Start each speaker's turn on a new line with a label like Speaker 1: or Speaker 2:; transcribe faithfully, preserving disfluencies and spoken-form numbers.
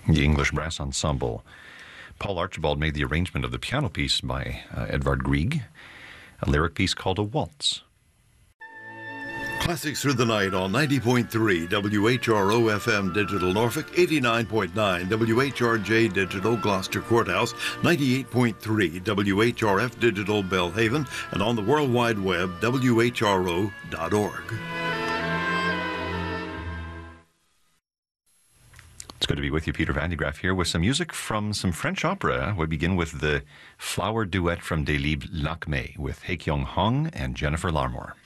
Speaker 1: the English Brass Ensemble. Paul Archibald made the arrangement of the piano piece by uh, Edvard Grieg, a lyric piece called A Waltz.
Speaker 2: Classics Through the Night on ninety point three W H R O F M Digital Norfolk, eighty-nine point nine W H R J Digital Gloucester Courthouse, ninety-eight point three W H R F Digital Belhaven, and on the World Wide Web, W H R O dot org.
Speaker 1: It's good to be with you, Peter Van de Graaff here with some music from some French opera. We begin with the Flower Duet from Des Libres Lacmé with Hae Kyung Hong and Jennifer Larmore.